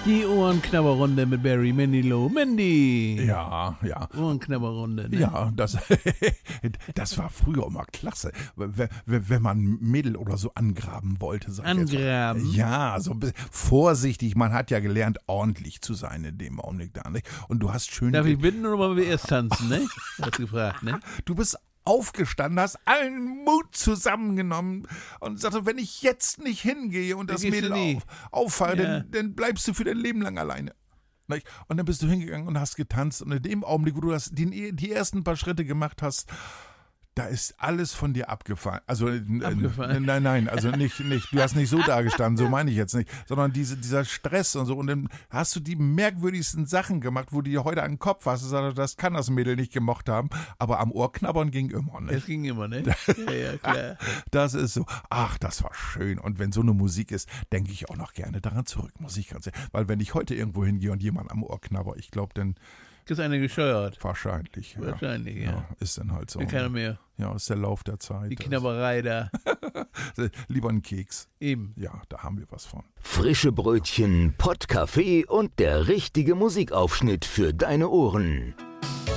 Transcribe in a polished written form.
Die Ohrenknabberrunde mit Barry Manilow. Mandy! Ja. Ohrenknabberrunde, ne? Ja, das war früher immer klasse, wenn man Mädel oder so angraben wollte. Angraben? Ja, so vorsichtig. Man hat ja gelernt, ordentlich zu sein in dem Augenblick da, nicht? Und du hast schön... Darf ich bitten oder wollen wir erst tanzen, ne? Hast gefragt, ne? Du bist aufgestanden, hast allen Mut zusammengenommen und sagte, wenn ich jetzt nicht hingehe und das Mädel auffahre, dann bleibst du für dein Leben lang alleine. Und dann bist du hingegangen und hast getanzt und in dem Augenblick, wo du die ersten paar Schritte gemacht hast, da ist alles von dir abgefallen. Also nein, also nicht, du hast nicht so dagestanden, so meine ich jetzt nicht, sondern dieser Stress und so. Und dann hast du die merkwürdigsten Sachen gemacht, wo du dir heute an den Kopf hast. Das kann das Mädel nicht gemocht haben, aber am Ohr knabbern ging immer, ne? Das ging immer, ne? Ja, klar. Das ist so, ach, das war schön. Und wenn so eine Musik ist, denke ich auch noch gerne daran zurück, muss ich ganz ehrlich. Weil wenn ich heute irgendwo hingehe und jemand am Ohr knabber, ich glaube, dann ist eine gescheuert. Wahrscheinlich, ja. Ist dann halt so. Will keiner mehr. Ja, ist der Lauf der Zeit. Die Knabberei da. Lieber einen Keks. Eben. Ja, da haben wir was von. Frische Brötchen, Pottkaffee und der richtige Musikaufschnitt für deine Ohren.